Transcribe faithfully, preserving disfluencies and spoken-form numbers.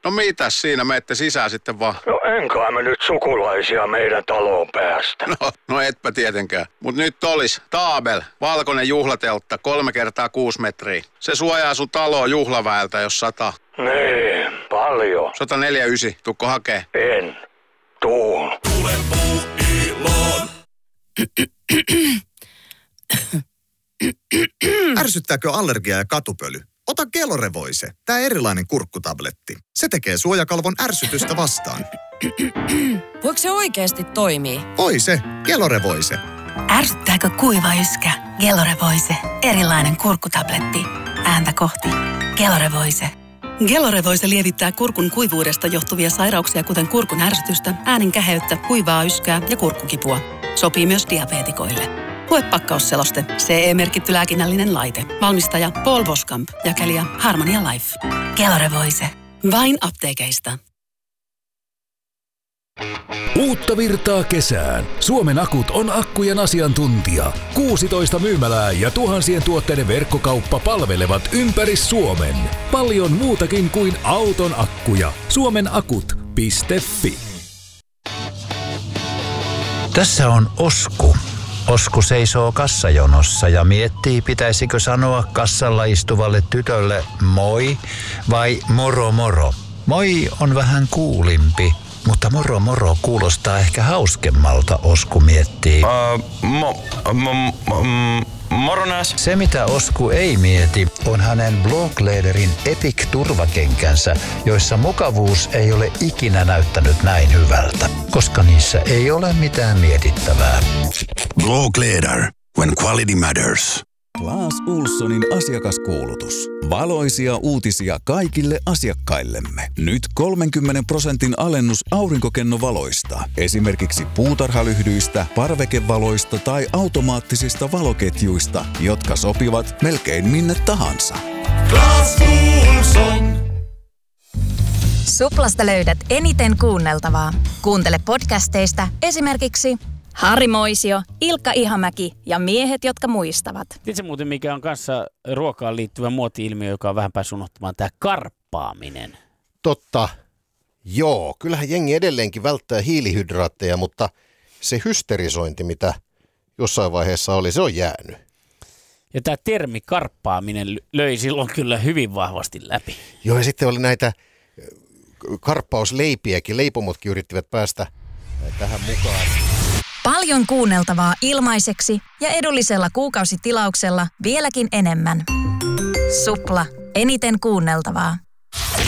No mitäs siinä, menette sisään sitten vaan. No enkä mä nyt sukulaisia meidän taloon päästä. No, no etpä tietenkään. Mut nyt olis Taabel, valkoinen juhlateltta, kolme kertaa kuusi metriä. Se suojaa sun taloa juhlaväeltä, jos sata. Niin, paljon. sata neljäkymmentäyhdeksän, tukko hakee. En. Tuun. Tule Puuiloon. Ärsyttääkö allergia ja katupöly? Ota Gelorevoise, tää erilainen kurkkutabletti. Se tekee suojakalvon ärsytystä vastaan. Voiko se oikeasti toimii? Voi se, Gelorevoise. Ärsyttääkö kuiva yskä? Gelorevoise, erilainen kurkkutabletti. Ääntä kohti. Gelorevoise. Gelorevoise lievittää kurkun kuivuudesta johtuvia sairauksia, kuten kurkun ärsytystä, äänen käheyttä, kuivaa yskää ja kurkkukipua. Sopii myös diabeetikoille. Lue pakkausseloste. C E-merkitty lääkinnällinen laite. Valmistaja Paul Boskamp. Jakelija Harmonia Life. Gelorevoise. Vain apteekeista. Uutta virtaa kesään. Suomen Akut on akkujen asiantuntija. kuusitoista myymälää ja tuhansien tuotteiden verkkokauppa palvelevat ympäri Suomen. Paljon muutakin kuin auton akkuja. suomenakut piste fi. Tässä on Osku. Osku seisoo kassajonossa ja miettii, pitäisikö sanoa kassalla istuvalle tytölle moi vai moro moro. Moi on vähän kuulimpi, mutta moro moro kuulostaa ehkä hauskemmalta, Osku miettii. Uh, mo, mo, mo, moro nääs. Se mitä Osku ei mieti on hänen Bloglederin Epic-turvakenkänsä, joissa mukavuus ei ole ikinä näyttänyt näin hyvältä, koska niissä ei ole mitään mietittävää. Blogleder, when quality matters. Claes Ohlsonin asiakaskuulutus. Valoisia uutisia kaikille asiakkaillemme. Nyt kolmenkymmenen prosentin alennus aurinkokennovaloista. Esimerkiksi puutarhalyhdyistä, parvekevaloista tai automaattisista valoketjuista, jotka sopivat melkein minne tahansa. Claes Ohlson. Suplasta löydät eniten kuunneltavaa. Kuuntele podcasteista esimerkiksi Harri Moisio, Ilkka Ihamäki ja miehet, jotka muistavat. Tiedätkö muuten, mikä on kanssa ruokaan liittyvä muoti-ilmiö, joka on vähän päässyt unohtamaan, tämä karppaaminen? Totta. Joo, kyllähän jengi edelleenkin välttää hiilihydraatteja, mutta se hysterisointi, mitä jossain vaiheessa oli, se on jäänyt. Ja tämä termi karppaaminen löi silloin kyllä hyvin vahvasti läpi. Joo, ja sitten oli näitä karppausleipiäkin. Leipomotkin yrittivät päästä tähän mukaan. Paljon kuunneltavaa ilmaiseksi ja edullisella kuukausitilauksella vieläkin enemmän. Supla. Eniten kuunneltavaa.